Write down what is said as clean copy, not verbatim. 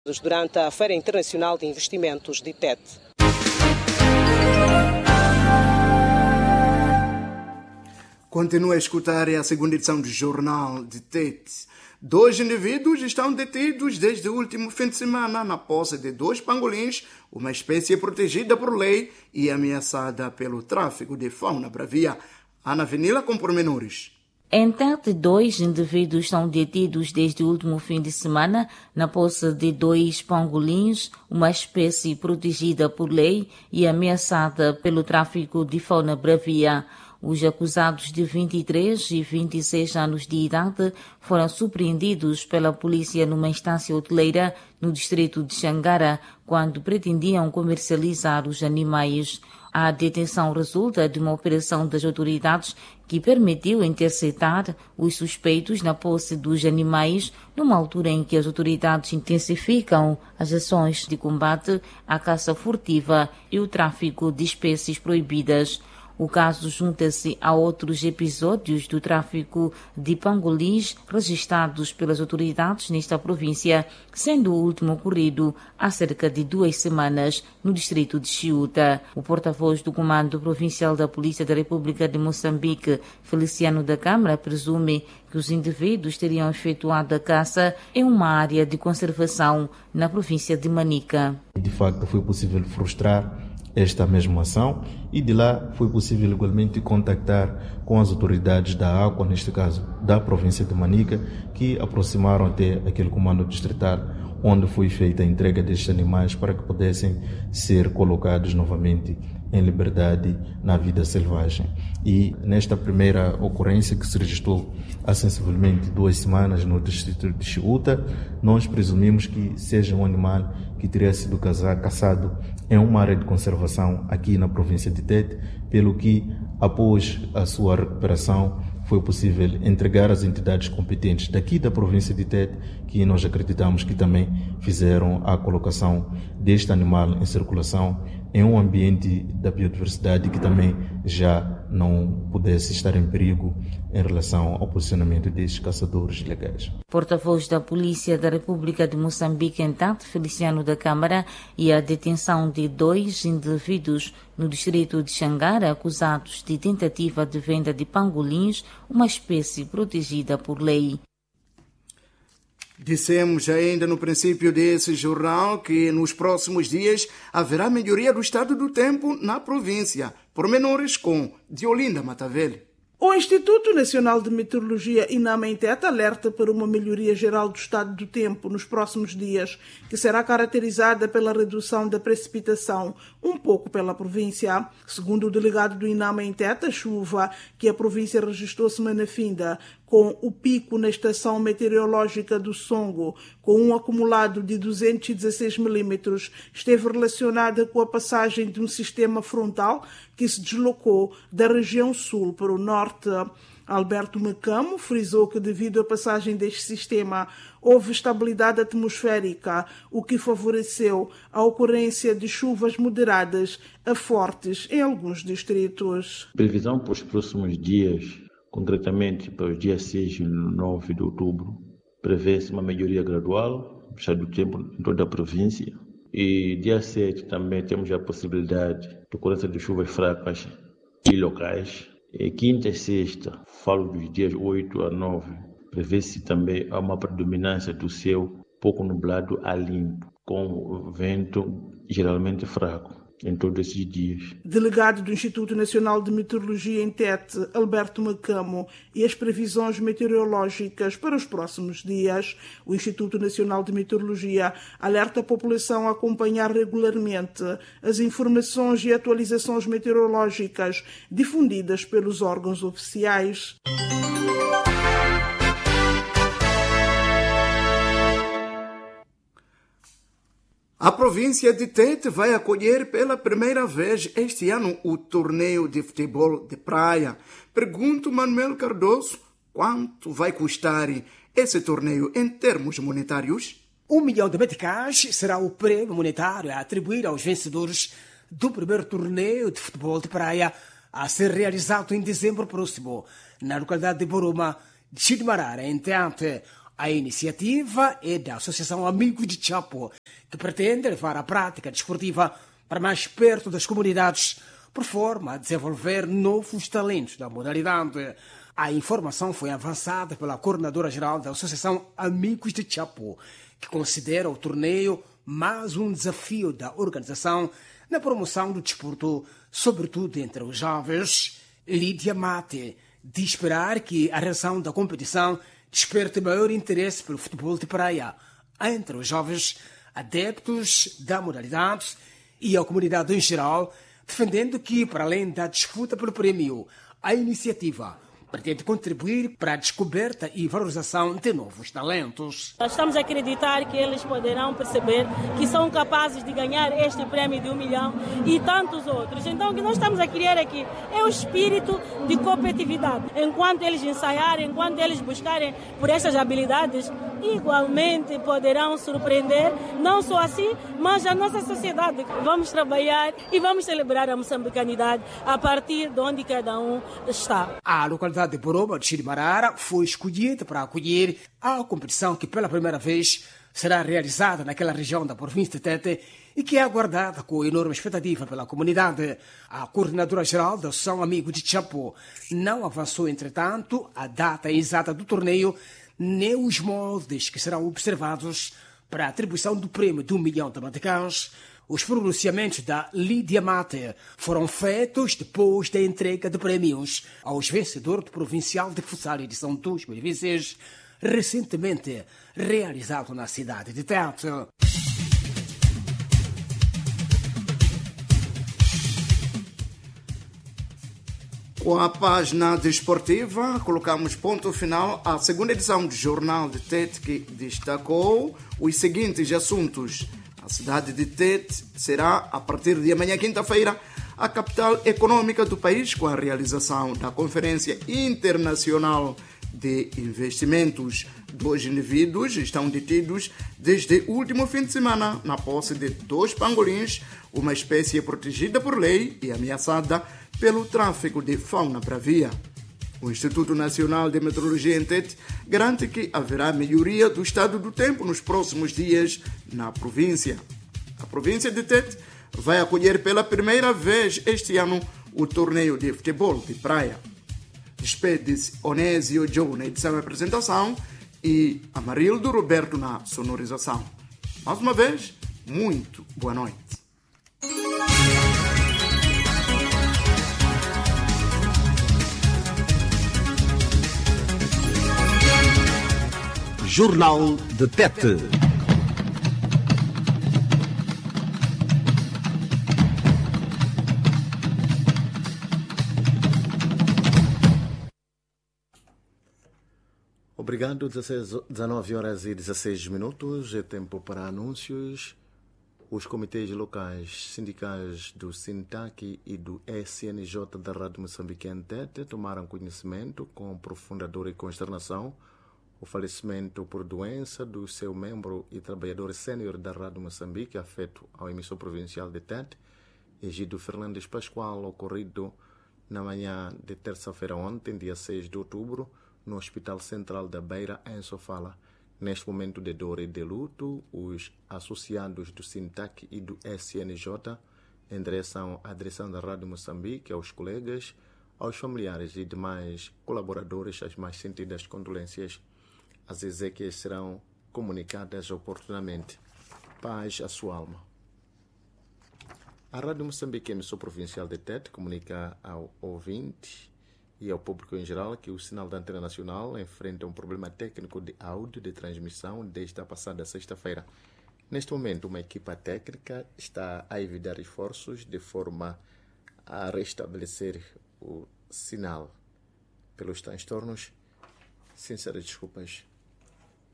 durante a Feira Internacional de Investimentos de Tete. Continua a escutar a segunda edição do Jornal de Tete. 2 indivíduos estão detidos desde o último fim de semana na posse de 2 pangolins, uma espécie protegida por lei e ameaçada pelo tráfico de fauna bravia. Ana Vinila com pormenores. Em Tete, 2 indivíduos estão detidos desde o último fim de semana na posse de 2 pangolins, uma espécie protegida por lei e ameaçada pelo tráfico de fauna bravia. Os acusados de 23 e 26 anos de idade foram surpreendidos pela polícia numa instância hoteleira no distrito de Xangara, quando pretendiam comercializar os animais. A detenção resulta de uma operação das autoridades que permitiu interceptar os suspeitos na posse dos animais, numa altura em que as autoridades intensificam as ações de combate à caça furtiva e o tráfico de espécies proibidas. O caso junta-se a outros episódios do tráfico de pangolins registrados pelas autoridades nesta província, sendo o último ocorrido há cerca de 2 semanas no distrito de Chiuta. O porta-voz do Comando Provincial da Polícia da República de Moçambique, Feliciano da Câmara, presume que os indivíduos teriam efetuado a caça em uma área de conservação na província de Manica. De facto, foi possível frustrar esta mesma ação e de lá foi possível igualmente contactar com as autoridades da água, neste caso da província de Manica, que aproximaram até aquele comando distrital onde foi feita a entrega destes animais para que pudessem ser colocados novamente em liberdade na vida selvagem. E nesta primeira ocorrência que se registrou há sensivelmente 2 semanas no distrito de Chiuta, nós presumimos que seja um animal que teria sido caçado em uma área de conservação aqui na província de Tete, pelo que, após a sua recuperação, foi possível entregar às entidades competentes daqui da província de Tete, que nós acreditamos que também fizeram a colocação deste animal em circulação em um ambiente da biodiversidade que também já não pudesse estar em perigo em relação ao posicionamento destes caçadores legais. Porta-voz da Polícia da República de Moçambique, em Tete, Feliciano da Câmara, e a detenção de 2 indivíduos no distrito de Xangara acusados de tentativa de venda de pangolins, uma espécie protegida por lei. Dissemos ainda no princípio desse jornal que nos próximos dias haverá melhoria do estado do tempo na província. Pormenores com Diolinda Matavelli. O Instituto Nacional de Meteorologia, INAME, em Tete, alerta para uma melhoria geral do estado do tempo nos próximos dias, que será caracterizada pela redução da precipitação, um pouco pela província. Segundo o delegado do INAME em Tete, a chuva que a província registrou semana finda, com o pico na estação meteorológica do Songo, com um acumulado de 216 milímetros, esteve relacionada com a passagem de um sistema frontal que se deslocou da região sul para o norte. Alberto Macamo frisou que, devido à passagem deste sistema, houve estabilidade atmosférica, o que favoreceu a ocorrência de chuvas moderadas a fortes em alguns distritos. Previsão para os próximos dias, concretamente para os dias 6 e 9 de outubro, prevê-se uma melhoria gradual do estado do tempo em toda a província. E dia 7 também temos a possibilidade de ocorrência de chuvas fracas e locais. E quinta e sexta, falo dos dias 8 a 9, prevê-se também uma predominância do céu pouco nublado a limpo, com vento geralmente fraco em todos esses dias. Delegado do Instituto Nacional de Meteorologia em Tete, Alberto Macamo, e as previsões meteorológicas para os próximos dias. O Instituto Nacional de Meteorologia alerta a população a acompanhar regularmente as informações e atualizações meteorológicas difundidas pelos órgãos oficiais. A província de Tete vai acolher pela primeira vez este ano o torneio de futebol de praia. Pergunto Manuel Cardoso, quanto vai custar esse torneio em termos monetários? R$1 milhão de meticais será o prêmio monetário a atribuir aos vencedores do primeiro torneio de futebol de praia a ser realizado em dezembro próximo, na localidade de Boroma, de Chidimarara, em Tete. A iniciativa é da Associação Amigos de Chapo que pretende levar a prática desportiva para mais perto das comunidades, por forma a desenvolver novos talentos da modalidade. A informação foi avançada pela coordenadora-geral da Associação Amigos de Chapo, que considera o torneio mais um desafio da organização na promoção do desporto, sobretudo entre os jovens. Lídia Mate de esperar que a reação da competição desperte maior interesse pelo futebol de praia entre os jovens adeptos da modalidade e a comunidade em geral, defendendo que, para além da disputa pelo prêmio, a iniciativa pretende contribuir para a descoberta e valorização de novos talentos. Nós estamos a acreditar que eles poderão perceber que são capazes de ganhar este prémio de 1 milhão e tantos outros. Então, o que nós estamos a criar aqui é o espírito de competitividade. Enquanto eles ensaiarem, enquanto eles buscarem por estas habilidades, igualmente poderão surpreender, não só assim, mas a nossa sociedade. Vamos trabalhar e vamos celebrar a moçambicanidade a partir de onde cada um está. A localidade de Boroba, de Chirimarara, foi escolhida para acolher a competição que pela primeira vez será realizada naquela região da província de Tete e que é aguardada com enorme expectativa pela comunidade. A coordenadora-geral da Associação Amigos de Chapo não avançou, entretanto, a data exata do torneio nem os moldes que serão observados para a atribuição do prêmio de 1 milhão de meticais. Os pronunciamentos da Lídia Mate foram feitos depois da entrega de prêmios aos vencedores do Provincial de Futsal edição 2026, recentemente realizado na cidade de Tete. Com a página desportiva, colocamos ponto final à segunda edição do Jornal de Tete, que destacou os seguintes assuntos. A cidade de Tete será, a partir de amanhã, quinta-feira, a capital econômica do país, com a realização da Conferência Internacional de Investimentos. 2 indivíduos estão detidos desde o último fim de semana na posse de 2 pangolins, uma espécie protegida por lei e ameaçada pelo tráfico de fauna bravia. O Instituto Nacional de Meteorologia em Tete garante que haverá melhoria do estado do tempo nos próximos dias na província. A província de Tete vai acolher pela primeira vez este ano o torneio de futebol de praia. Despede-se Onésio Joe na edição e apresentação e Amarildo Roberto na sonorização. Mais uma vez, muito boa noite. Jornal de Tete. Obrigado, 19 horas e 16 minutos, é tempo para anúncios. Os comitês locais sindicais do SINTAC e do SNJ da Rádio Moçambique em Tete tomaram conhecimento com profunda dor e consternação o falecimento por doença do seu membro e trabalhador sênior da Rádio Moçambique, afeto ao emissor provincial de Tete, Egidio Fernandes Pascoal, ocorrido na manhã de terça-feira ontem, dia 6 de outubro, no Hospital Central da Beira, em Sofala. Neste momento de dor e de luto, os associados do SINTAC e do SNJ endereçam a direção da Rádio Moçambique, aos colegas, aos familiares e demais colaboradores as mais sentidas condolências. As exéquias serão comunicadas oportunamente. Paz à sua alma. A Rádio Moçambique, emissor provincial de Tete, comunica ao ouvinte e ao público em geral que o sinal da antena nacional enfrenta um problema técnico de áudio de transmissão desde a passada sexta-feira. Neste momento, uma equipa técnica está a evitar esforços de forma a restabelecer o sinal. Pelos transtornos, sinceras desculpas.